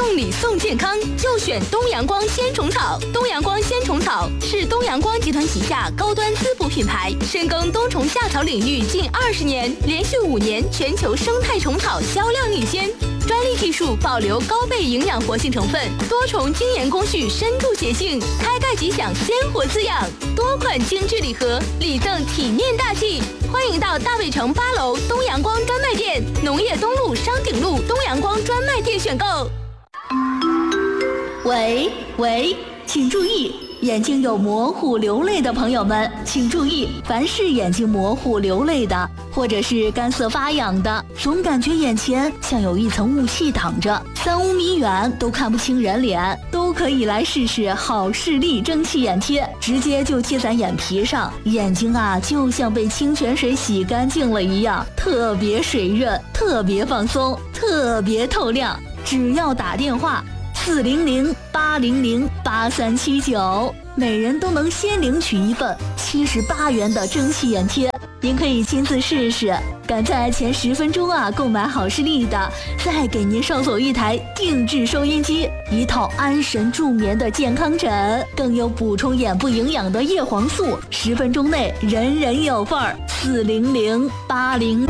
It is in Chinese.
送礼送健康，就选东阳光鲜虫草。东阳光鲜虫草是东阳光集团旗下高端滋补品牌，深耕冬虫夏草领域近20年，连续5年全球生态虫草销量领先。专利技术保留高倍营养活性成分，多重精研工序深度洁净，开盖即享鲜活滋养。多款精致礼盒，礼赠体面大气。欢迎到大卫城8楼东阳光专卖店、农业东路商鼎路东阳光专卖店选购。喂，请注意，眼睛有模糊流泪的朋友们，请注意，凡是眼睛模糊流泪的，或者是干涩发痒的，总感觉眼前像有一层雾气挡着，3-5米远都看不清人脸，都可以来试试好视力蒸汽眼贴，直接就贴在眼皮上，眼睛啊就像被清泉水洗干净了一样，特别水润，特别放松，特别透亮。只要打电话400-800-8379，每人都能先领取一份78元的蒸汽眼贴。您可以亲自试试，赶在前10分钟购买好视力的，再给您捎走一台定制收音机，一套安神助眠的健康枕，更有补充眼部营养的叶黄素，10分钟内人人有份儿。400-80